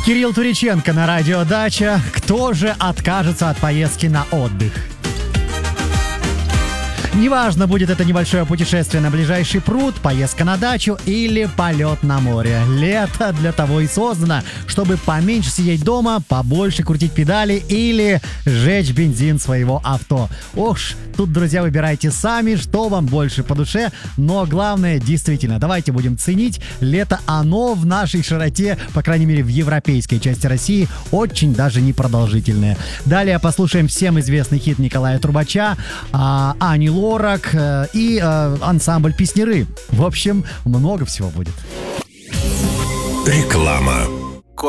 Кирилл Туриченко на радио «Дача». Кто же откажется от поездки на отдых? Неважно, будет это небольшое путешествие на ближайший пруд, поездка на дачу или полет на море. Лето для того и создано, чтобы поменьше сидеть дома, побольше крутить педали или жечь бензин своего авто. Ох ж, тут, друзья, выбирайте сами, что вам больше по душе. Но главное, действительно, давайте будем ценить лето. Оно в нашей широте, по крайней мере в европейской части России, очень даже непродолжительное. Далее послушаем всем известный хит Николая Трубача, Ани Лорак и ансамбль «Песняры». В общем, много всего будет. Реклама.